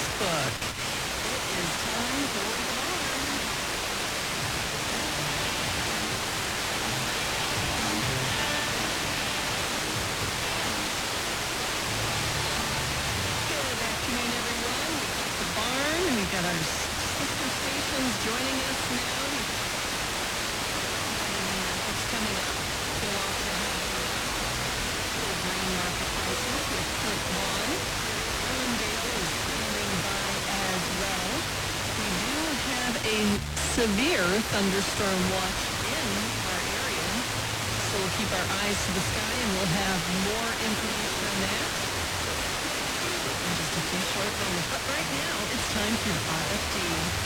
Facebook. It is time for the barn. Good afternoon, everyone. We've got the barn. We've got our sister stations joining us now. What's coming up? We'll also have the grain market prices with Kurt Vaughn. Irwindale is standing by as well. We do have a severe thunderstorm watch in our area, so we'll keep our eyes to the sky and we'll have more information on that in just a few short moments. But right now, it's time for RFD.